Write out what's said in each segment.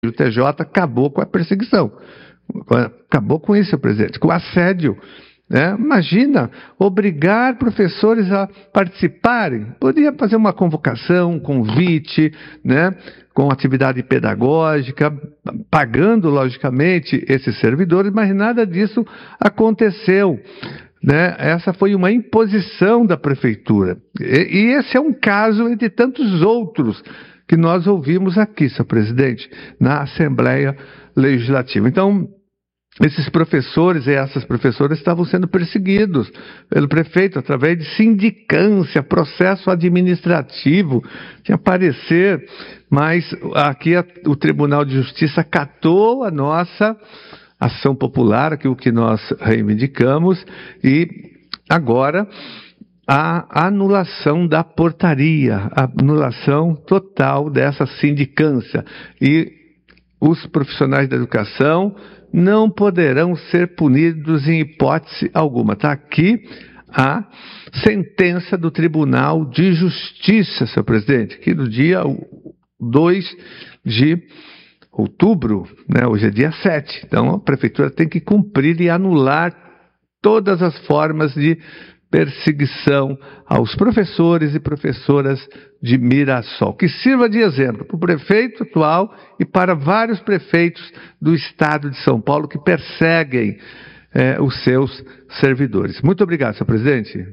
O TJ acabou com a perseguição. Acabou com isso, presidente, com o assédio. Né? Imagina, obrigar professores a participarem. Podia fazer uma convocação, um convite, né? Com atividade pedagógica, pagando, logicamente, esses servidores, mas nada disso aconteceu. Né? Essa foi uma imposição da prefeitura. E esse é um caso entre tantos outros que nós ouvimos aqui, senhor presidente, na Assembleia Legislativa. Então, esses professores e essas professoras estavam sendo perseguidos pelo prefeito através de sindicância, processo administrativo, tinha parecer, mas aqui o Tribunal de Justiça acatou a nossa ação popular, aquilo que nós reivindicamos, e agora a anulação da portaria, a anulação total dessa sindicância. E os profissionais da educação não poderão ser punidos em hipótese alguma. Está aqui a sentença do Tribunal de Justiça, senhor presidente, que no dia 2 de outubro, né, hoje é dia 7, então a prefeitura tem que cumprir e anular todas as formas de perseguição aos professores e professoras de Mirassol, que sirva de exemplo para o prefeito atual e para vários prefeitos do estado de São Paulo que perseguem os seus servidores. Muito obrigado, senhor presidente.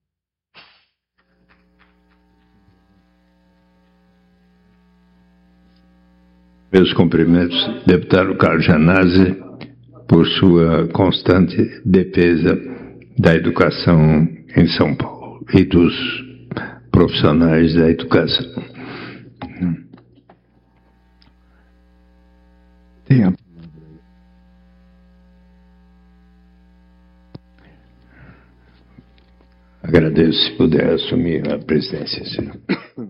Meus cumprimentos, deputado Carlos Janazzi, por sua constante defesa da educação em São Paulo e dos profissionais da educação. Agradeço se puder assumir a presidência, senhor.